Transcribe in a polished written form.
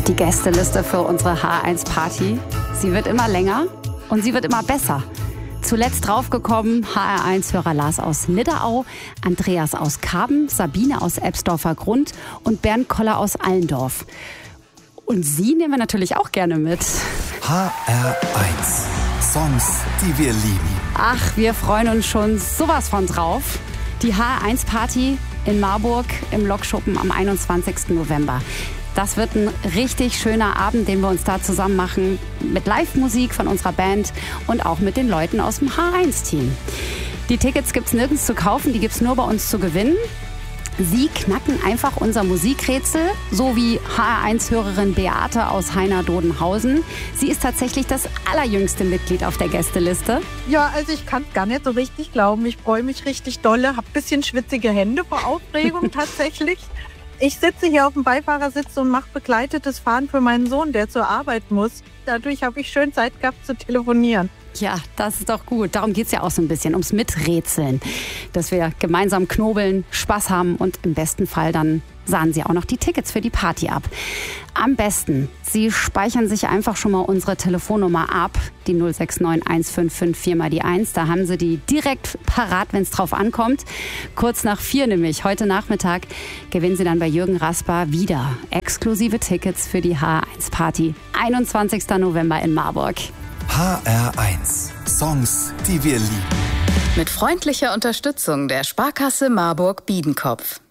Die Gästeliste für unsere HR1-Party. Sie wird immer länger und sie wird immer besser. Zuletzt draufgekommen HR1-Hörer Lars aus Nidderau, Andreas aus Karben, Sabine aus Ebsdorfer Grund und Bernd Koller aus Allendorf. Und Sie nehmen wir natürlich auch gerne mit. HR1. Songs, die wir lieben. Ach, wir freuen uns schon sowas von drauf. Die HR1-Party in Marburg im Lokschuppen am 21. November. Das wird ein richtig schöner Abend, den wir uns da zusammen machen mit Live-Musik von unserer Band und auch mit den Leuten aus dem HR1-Team. Die Tickets gibt's nirgends zu kaufen, die gibt's nur bei uns zu gewinnen. Sie knacken einfach unser Musikrätsel, so wie HR1-Hörerin Beate aus Heiner-Dodenhausen. Sie ist tatsächlich das allerjüngste Mitglied auf der Gästeliste. Ja, also ich kann es gar nicht so richtig glauben. Ich freue mich richtig dolle, habe ein bisschen schwitzige Hände vor Aufregung tatsächlich. Ich sitze hier auf dem Beifahrersitz und mache begleitetes Fahren für meinen Sohn, der zur Arbeit muss. Dadurch habe ich schön Zeit gehabt zu telefonieren. Ja, das ist doch gut. Darum geht's ja auch so ein bisschen, ums Miträtseln. Dass wir gemeinsam knobeln, Spaß haben und im besten Fall dann sahen Sie auch noch die Tickets für die Party ab. Am besten, Sie speichern sich einfach schon mal unsere Telefonnummer ab, die 069 155 4 mal die 1. Da haben Sie die direkt parat, wenn es drauf ankommt. Kurz nach 4 nämlich, heute Nachmittag, gewinnen Sie dann bei Jürgen Rasper wieder exklusive Tickets für die HR1-Party. 21. November in Marburg. HR1. Songs, die wir lieben. Mit freundlicher Unterstützung der Sparkasse Marburg-Biedenkopf.